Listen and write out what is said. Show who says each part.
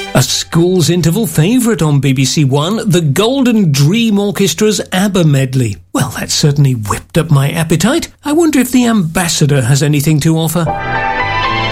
Speaker 1: A school's interval favourite on BBC One, the Golden Dream Orchestra's ABBA medley. Well, that certainly whipped up my appetite. I wonder if the ambassador has anything to offer.